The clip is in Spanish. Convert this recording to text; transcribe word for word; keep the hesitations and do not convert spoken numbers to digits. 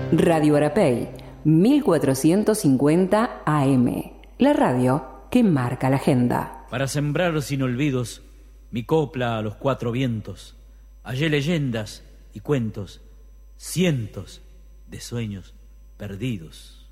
Radio Arapey, mil cuatrocientos cincuenta A M. La radio que marca la agenda. Para sembrar sin olvidos mi copla a los cuatro vientos, hallé leyendas y cuentos, cientos de sueños perdidos.